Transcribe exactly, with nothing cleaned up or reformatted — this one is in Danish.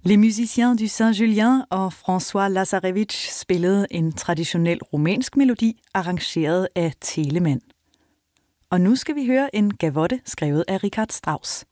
Les Musiciens du Saint-Julien og François Lazarevich spillede en traditionel romansk melodi, arrangeret af Telemann. Og nu skal vi høre en gavotte skrevet af Richard Strauss.